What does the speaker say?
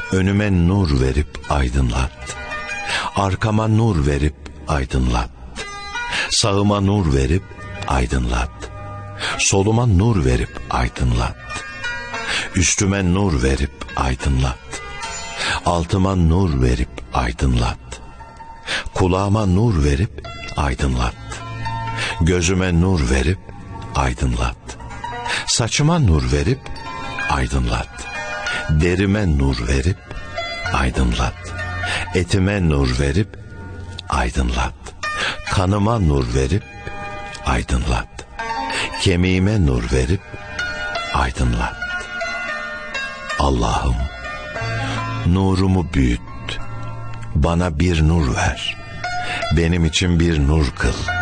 Önüme nur verip aydınlat. Arkama nur verip aydınlat. Sağıma nur verip aydınlat. Soluma nur verip aydınlat. Üstüme nur verip aydınlat. Altıma nur verip aydınlat. Kulağıma nur verip aydınlat. Gözüme nur verip aydınlat. Saçıma nur verip aydınlat. Derime nur verip aydınlat. Etime nur verip aydınlat. Kanıma nur verip aydınlat. Kemiğime nur verip aydınlat. Allah'ım, nurumu büyüt. Bana bir nur ver. Benim için bir nur kıl.